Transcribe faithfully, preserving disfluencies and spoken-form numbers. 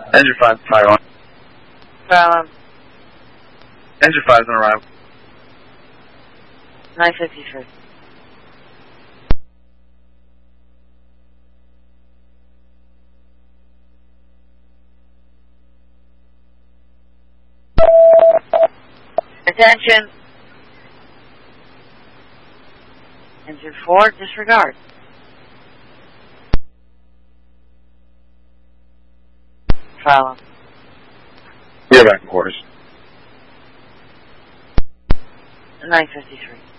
Engine five, fire on. Problem. Engine five is on arrival. nine fifty-three. Attention. Engine four, disregard. Follow. You're back in quarters. nine fifty-three.